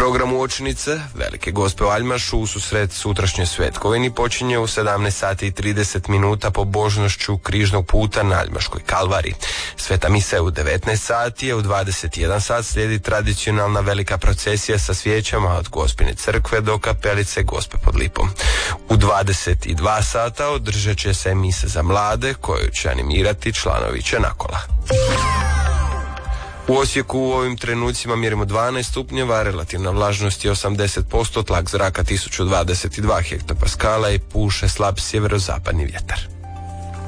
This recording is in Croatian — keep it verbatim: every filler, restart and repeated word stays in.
Program uočnice Velike Gospe u Aljmašu u susret sutrašnjoj svetkovini počinje u sedamnaest sati i trideset minuta pobožnošću križnog puta na Aljmaškoj kalvariji. Sveta misa je u devetnaest sati, a u dvadeset jedan sat slijedi tradicionalna velika procesija sa svijećama od Gospine crkve do kapelice Gospe pod Lipom. U dvadeset dva sata održat će se misa za mlade koju će animirati članovi Čenakola. U Osijeku u ovim trenucima mjerimo dvanaest stupnjeva, relativna vlažnost je osamdeset posto, tlak zraka tisuću dvadeset dva hektopaskala i puše slab sjeverozapadni vjetar.